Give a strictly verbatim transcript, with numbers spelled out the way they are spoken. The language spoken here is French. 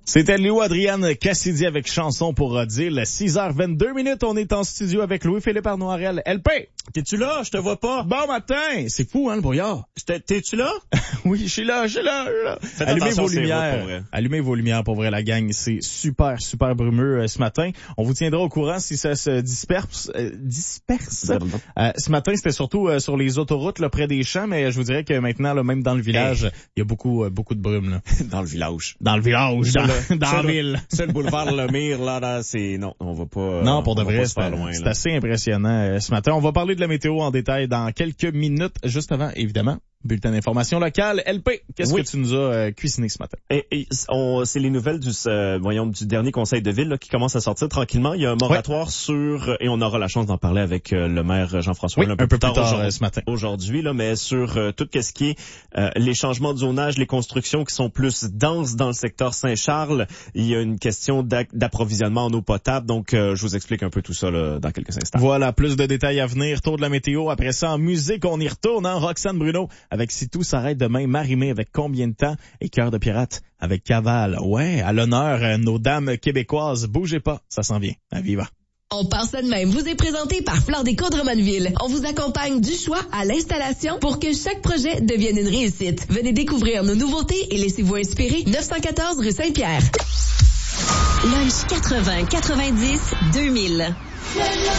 C'était Léo Adriane Cassidy avec chanson pour Rodil. six heures vingt-deux minutes, on est en studio avec Louis-Philippe Arnoirel. L P! T'es-tu là? Je te vois pas. Bon matin! C'est fou, hein, le brouillard? T'es-tu là? Oui, je suis là, je suis là, je suis là. Faites Allumez attention, vos c'est lumières. route, pour vrai. Allumez vos lumières pour vrai, la gang. C'est super, super brumeux euh, ce matin. On vous tiendra au courant si ça se disperse. Euh, disperse. Euh, ce matin, c'était surtout euh, sur les autoroutes, là, près des champs, mais je vous dirais que maintenant, là, même dans le village, il hey. y a beaucoup, euh, beaucoup de brume, là. Dans le village. Dans le village, dans, le, dans la ville. C'est le boulevard Lemire, là, là, c'est, non, on va pas, euh, non, pour de vrai, c'est, loin, c'est assez impressionnant euh, ce matin. On va parler de la météo en détail dans quelques minutes, juste avant, évidemment. Bulletin d'information locale. L P, qu'est-ce oui. que tu nous as euh, cuisiné ce matin? Et, et on, c'est les nouvelles du, euh, voyons, du dernier conseil de ville là, qui commence à sortir tranquillement. Il y a un moratoire oui. sur, et on aura la chance d'en parler avec euh, le maire Jean-François oui, un, un peu, peu plus tard, tard aujourd'hui, ce matin. Aujourd'hui, là, mais sur euh, tout ce qui est euh, les changements de zonage, les constructions qui sont plus denses dans le secteur Saint-Charles. Il y a une question d'approvisionnement en eau potable. Donc, euh, je vous explique un peu tout ça là, dans quelques instants. Voilà, plus de détails à venir. Tour de la météo. Après ça, en musique, on y retourne. Hein? Roxane Bruno avec Si tout s'arrête demain, Marimé avec Combien de temps et Cœur de pirate avec Cavale. Ouais, à l'honneur, euh, nos dames québécoises. Bougez pas, ça s'en vient. À viva. On pense ça de même. Vous est présenté par Fleur Déco Drummondville. On vous accompagne du choix à l'installation pour que chaque projet devienne une réussite. Venez découvrir nos nouveautés et laissez-vous inspirer. neuf cent quatorze rue Saint-Pierre. Lunch quatre-vingts quatre-vingt-dix deux mille.